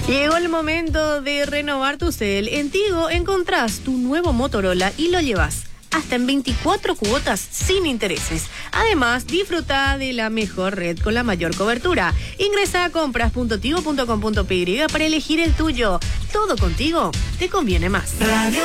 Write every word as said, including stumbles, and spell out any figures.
Llegó el momento de renovar tu cel. En Tigo encontrás tu nuevo Motorola y lo llevas hasta en veinticuatro cuotas sin intereses. Además, disfruta de la mejor red con la mayor cobertura. Ingresa a compras punto tigo punto com punto pe para elegir el tuyo. Todo contigo te conviene más. Radio